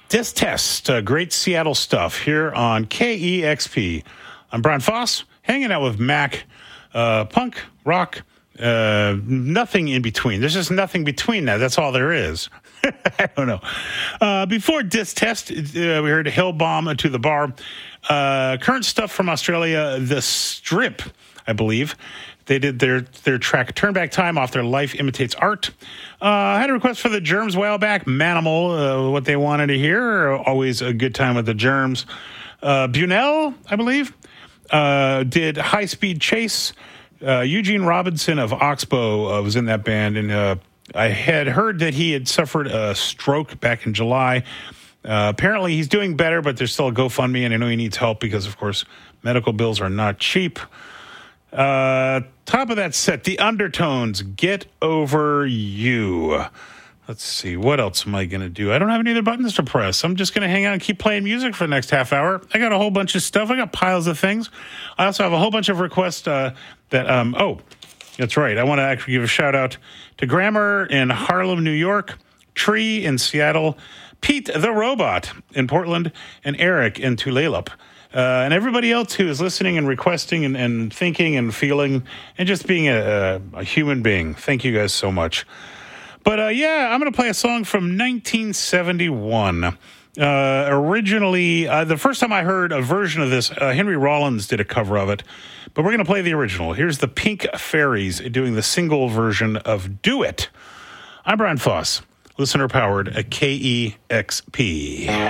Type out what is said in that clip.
Disc Test, great Seattle stuff here on KEXP. I'm Brian Foss, hanging out with Mac. Punk, rock, nothing in between. There's just nothing between that. That's all there is. I don't know. Before Disc Test, we heard Hellbomb to the Bar. Current stuff from Australia, The Strip, I believe. They did their track Turn Back Time off their Life Imitates Art. I had a request for the Germs a while back. Manimal, what they wanted to hear. Always a good time with the Germs. Bunel, I believe, did High Speed Chase. Eugene Robinson of Oxbow was in that band, and I had heard that he had suffered a stroke back in July. Apparently he's doing better, but there's still a GoFundMe, and I know he needs help because, of course, medical bills are not cheap. Top of that set, The Undertones, Get Over You. Let's see, what else am I going to do? I don't have any other buttons to press. I'm just going to hang out and keep playing music for the next half hour. I got a whole bunch of stuff. I got piles of things. I also have a whole bunch of requests that's right. I want to actually give a shout out to Grammar in Harlem, New York, Tree in Seattle, Pete the Robot in Portland, and Eric in Tulalip. And everybody else who is listening and requesting and thinking and feeling and just being a human being. Thank you guys so much. But I'm going to play a song from 1971. Originally, the first time I heard a version of this, Henry Rollins did a cover of it. But we're going to play the original. Here's the Pink Fairies doing the single version of Do It. I'm Brian Foss, listener-powered at KEXP.